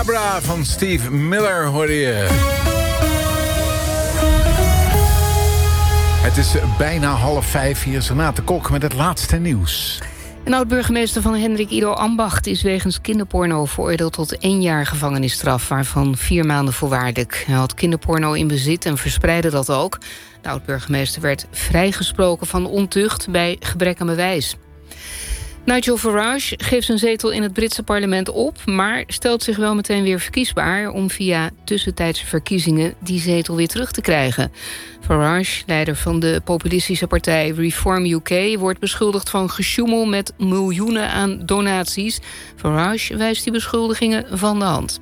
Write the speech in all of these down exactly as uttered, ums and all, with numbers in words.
Barbara van Steve Miller hoorde je. Het is bijna half vijf. Hier is Renate Kok met het laatste nieuws. Een oud-burgemeester van Hendrik Ido Ambacht is wegens kinderporno veroordeeld tot één jaar gevangenisstraf, waarvan vier maanden voorwaardelijk. Hij had kinderporno in bezit en verspreidde dat ook. De oud-burgemeester werd vrijgesproken van ontucht bij gebrek aan bewijs. Nigel Farage geeft zijn zetel in het Britse parlement op, maar stelt zich wel meteen weer verkiesbaar om via tussentijdse verkiezingen die zetel weer terug te krijgen. Farage, leider van de populistische partij Reform U K, wordt beschuldigd van gesjoemel met miljoenen aan donaties. Farage wijst die beschuldigingen van de hand.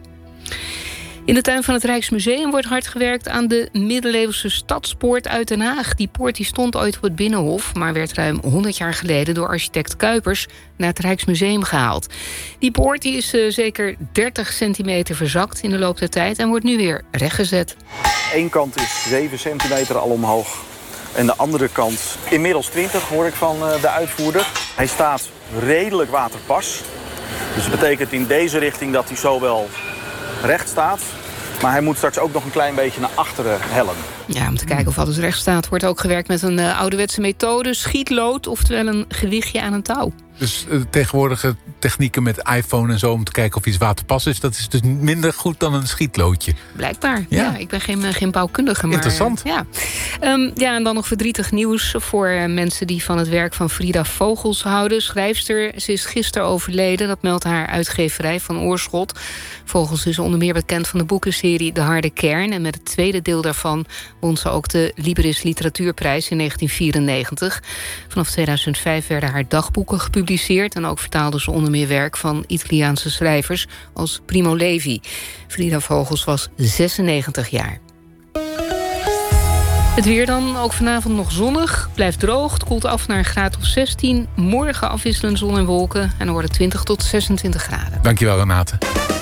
In de tuin van het Rijksmuseum wordt hard gewerkt aan de middeleeuwse stadspoort uit Den Haag. Die poort die stond ooit op het Binnenhof, maar werd ruim honderd jaar geleden door architect Kuipers naar het Rijksmuseum gehaald. Die poort die is uh, zeker dertig centimeter verzakt in de loop der tijd en wordt nu weer rechtgezet. Eén kant is zeven centimeter al omhoog en de andere kant inmiddels twintig, hoor ik van uh, de uitvoerder. Hij staat redelijk waterpas, dus dat betekent in deze richting dat hij zowel recht staat, maar hij moet straks ook nog een klein beetje naar achteren hellen. Ja, om te kijken of alles recht staat, wordt ook gewerkt met een uh, ouderwetse methode, schietlood, oftewel een gewichtje aan een touw. Dus uh, tegenwoordige technieken met iPhone en zo om te kijken of iets waterpas is, dat is dus minder goed dan een schietloodje. Blijkbaar. Ja, ja ik ben geen, geen bouwkundige. Maar, interessant. Ja. Um, ja, en dan nog verdrietig nieuws voor uh, mensen die van het werk van Frida Vogels houden. Schrijfster, ze is gisteren overleden. Dat meldt haar uitgeverij Van Oorschot. Vogels is onder meer bekend van de boekenserie De Harde Kern. En met het tweede deel daarvan won ze ook de Libris Literatuurprijs in negentien vierennegentig. Vanaf tweeduizend vijf werden haar dagboeken gepubliceerd en ook vertaalde ze onder meer werk van Italiaanse schrijvers als Primo Levi. Frida Vogels was zesennegentig jaar. Het weer dan, ook vanavond nog zonnig. Blijft droog, het koelt af naar een graad of zestien. Morgen afwisselend zon en wolken en dan wordt het twintig tot zesentwintig graden. Dankjewel, Renate.